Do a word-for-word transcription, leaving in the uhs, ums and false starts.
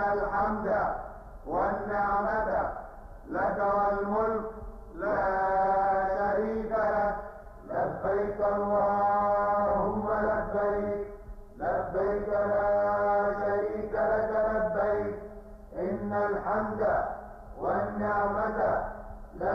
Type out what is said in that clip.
الحمد والنعمة لك والملك لا شريك لك. لبيك اللهم لبيك، لبيك لا شريك لك لبيك، إن الحمد والنعمة